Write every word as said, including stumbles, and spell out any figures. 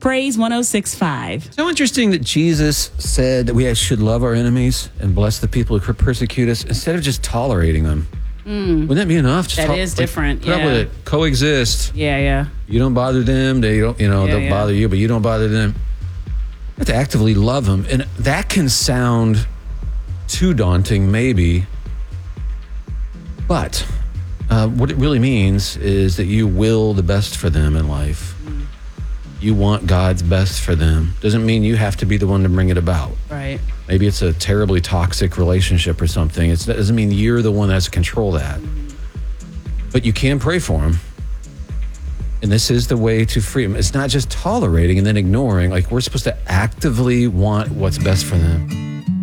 Praise one oh six point five. So interesting that Jesus said that we should love our enemies and bless the people who persecute us instead of just tolerating them. Mm. Wouldn't that be enough? Just That tol- is like, different, Put up yeah. with it. Coexist. Yeah, yeah. You don't bother them. They don't, you know, Yeah, they'll yeah. bother you, but you don't bother them. You have to actively love them. And that can sound too daunting, maybe. But uh, what it really means is that you will the best for them in life. Mm. You want God's best for them. Doesn't mean you have to be the one to bring it about. Right. Maybe it's a terribly toxic relationship or something. It's, it doesn't mean you're the one that has to control that. But you can pray for them. And this is the way to freedom. It's not just tolerating and then ignoring. Like, we're supposed to actively want what's best for them.